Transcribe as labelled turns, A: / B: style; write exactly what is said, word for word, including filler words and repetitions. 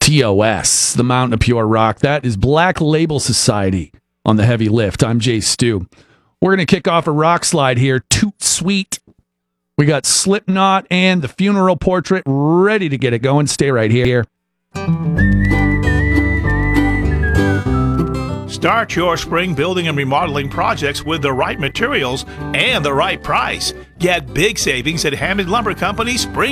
A: T O S, the Mountain of Pure Rock. That is Black Label Society on the heavy lift. I'm Jay Stu. We're going to kick off a rock slide here. Toot Sweet. We got Slipknot and the Funeral Portrait ready to get it going. Stay right here.
B: Start your spring building and remodeling projects with the right materials and the right price. Get big savings at Hammond Lumber Company Spring